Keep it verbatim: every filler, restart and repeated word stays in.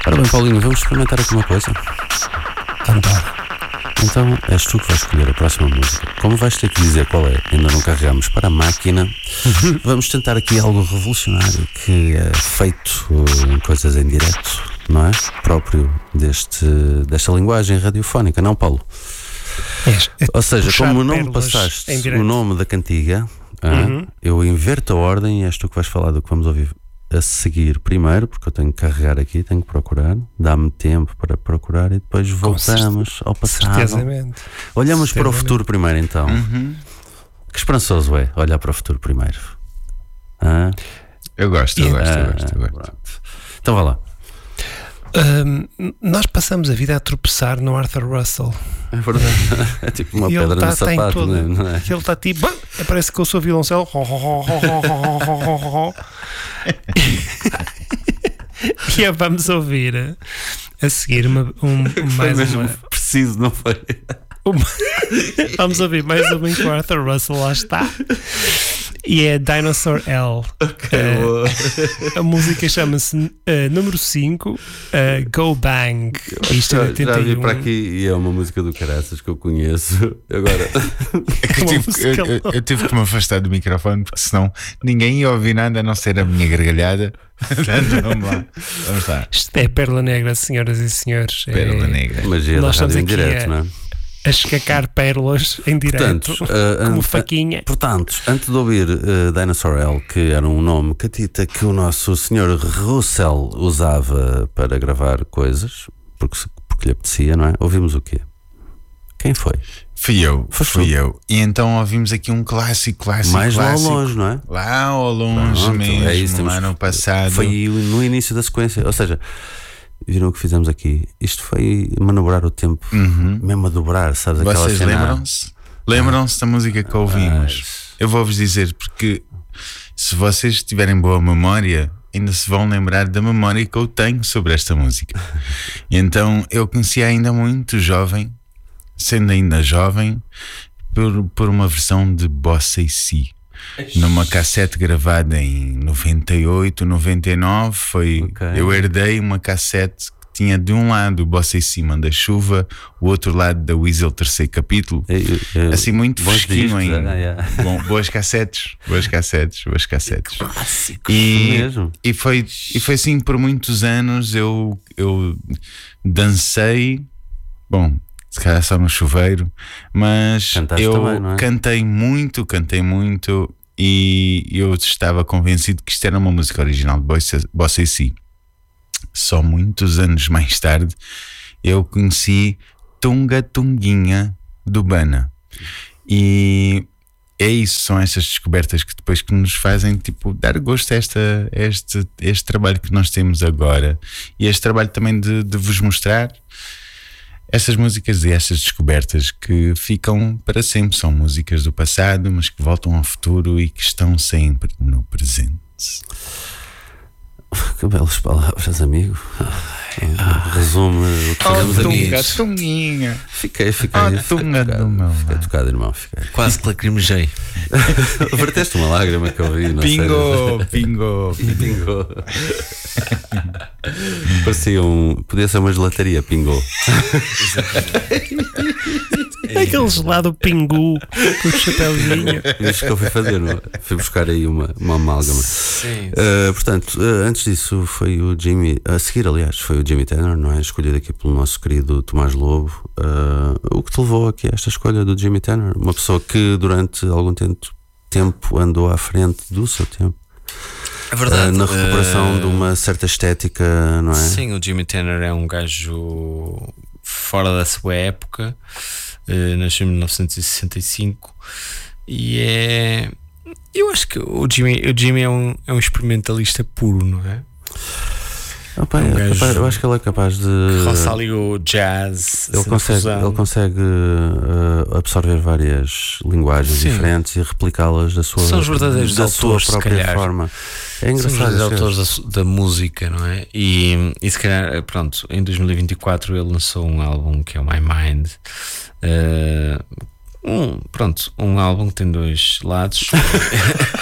Ora bem, Paulinho, vamos experimentar aqui uma coisa. Cantar. Então és tu que vais escolher a próxima música. Como vais ter que dizer qual é, ainda não carregamos para a máquina, vamos tentar aqui algo revolucionário que é feito em coisas em direto, não é? Próprio deste, desta linguagem radiofónica, não, Paulo? É, é Ou seja, como não me pérolas passaste em direto. o nome da cantiga, ah, Uhum. eu inverto a ordem e és tu que vais falar do que vamos ouvir a seguir primeiro, porque eu tenho que carregar aqui, tenho que procurar, dá-me tempo para procurar e depois voltamos ao passado. Certezamente. Olhamos para o Certezamente. futuro primeiro, então. Uhum. Que esperançoso é olhar para o futuro primeiro. Ah? Eu gosto, eu E- gosto, eu Ah, gosto, eu gosto. pronto. Então vá lá. Ahm, nós passamos a vida a tropeçar no Arthur Russell. É verdade. É tipo uma E pedra ele tá- no tá em sapato, todo. né? Não é? Que ele está tipo, "Bam!" parece que eu sou violoncelo. E vamos ouvir a seguir uma, um, Foi mais mesmo uma, preciso, não foi? uma- Vamos ouvir mais uma em que o Arthur Russell lá está. E é Dinosaur L. Eh, boa. a música chama-se eh, número cinco, eh, Go Bang. Isto é Já, já vi para oitenta e um. aqui e é uma música do caraças que eu conheço. Agora, Eu tive, música eu- eu- eu tive que me afastar do microfone porque senão ninguém ia ouvir nada a não ser a minha gargalhada. Portanto, vamos lá. Vamos lá. Isto é Pérola Negra, senhoras e senhores. É Pérola Negra. magia da Nós estamos rádio em aqui direto, a- não é? a escacar pérolas em direto, Portanto, ah, como an- faquinha. Portanto, antes de ouvir uh, Dinosaur L, que era um nome catita que o nosso senhor Russell usava para gravar coisas, porque, se- porque lhe apetecia, não é? Ouvimos o quê? Quem foi? Fui eu, Foste fui tu. eu. E então ouvimos aqui um clássico, clássico, Mais lá ao clássico. longe, não é? Lá ao longe Pronto, mesmo, é isso, temos lá que- no passado. Foi no início da sequência. Ou seja, viram o que fizemos aqui? Isto foi manobrar o tempo, Uhum. mesmo a dobrar, sabes? Aquela Vocês cena. lembram-se? Lembram-se da música que ouvimos? Ah, Eu vou-vos dizer, porque se vocês tiverem boa memória, ainda se vão lembrar da memória que eu tenho sobre esta música. E então eu conheci ainda muito jovem, sendo ainda jovem, por, por uma versão de Bossa e Si. Numa cassete gravada em noventa e oito, noventa e nove, foi, Ok. eu herdei uma cassete que tinha de um lado Bossa e Si Manda Chuva, o outro lado da Weasel terceiro capítulo. É, é, é, Assim, muito bons fresquinho discos, ainda. ah, yeah. Bom, boas cassetes, boas cassetes, boas cassetes. Clássicos, E, mesmo. e, foi, e foi assim por muitos anos. Eu, eu dancei, bom, se calhar só no chuveiro, mas Cantaste eu também, não é? cantei muito, cantei muito. E eu estava convencido que isto era uma música original de Bossa, Bossa e Si. Só muitos anos mais tarde eu conheci Tunga Tunguinha do Bana. E é isso, são estas descobertas que depois que nos fazem tipo, dar gosto a, esta, a este, a este trabalho que nós temos agora. E este trabalho também de, de vos mostrar estas músicas e estas descobertas que ficam para sempre. São músicas do passado, mas que voltam ao futuro e que estão sempre no presente. Que belas palavras, amigo. Ah, resume o que fazemos aqui. Tunga, Tunguinha. Fiquei, fiquei, Oh, fiquei tunga do tocado, meu fiquei lado. tocado, irmão. Fiquei. Quase que lacrimejei. Verteste uma lágrima que eu vi. Não sei. Pingo, pingo. Pingou. Parecia um. Podia ser uma gelataria, pingou. Aquele gelado pingu com o chapéuzinho. Isso que eu fui fazer, não é? Fui buscar aí uma, uma amálgama. Sim. Uh, portanto, uh, antes disso foi o Jimmy, a seguir, aliás, foi o Jimmy Tenor, não é? Escolhido aqui pelo nosso querido Tomás Lobo. Uh, o que te levou aqui a esta escolha do Jimmy Tenor? Uma pessoa que durante algum tempo, tempo andou à frente do seu tempo. É verdade. Uh, na recuperação uh, de uma certa estética, não é? Sim, o Jimmy Tenor é um gajo fora da sua época. Uh, nasceu em mil novecentos e sessenta e cinco e é. Eu acho que o Jimmy, o Jimmy é, um, é um experimentalista puro, não é? Opa, É um é gajo capaz- eu acho que ele é capaz de. Roça ali o jazz. Ele assim, consegue, fusão. ele consegue uh, absorver várias linguagens Sim. diferentes e replicá-las da sua, São os verdadeiros da sua autores, se própria calhar. forma. É São os engraçado. verdadeiros isso é. autores da, da música, não é? E, e se calhar, pronto, em dois mil e vinte e quatro ele lançou um álbum que é o My Mind. Uh, um, pronto, um álbum que tem dois lados.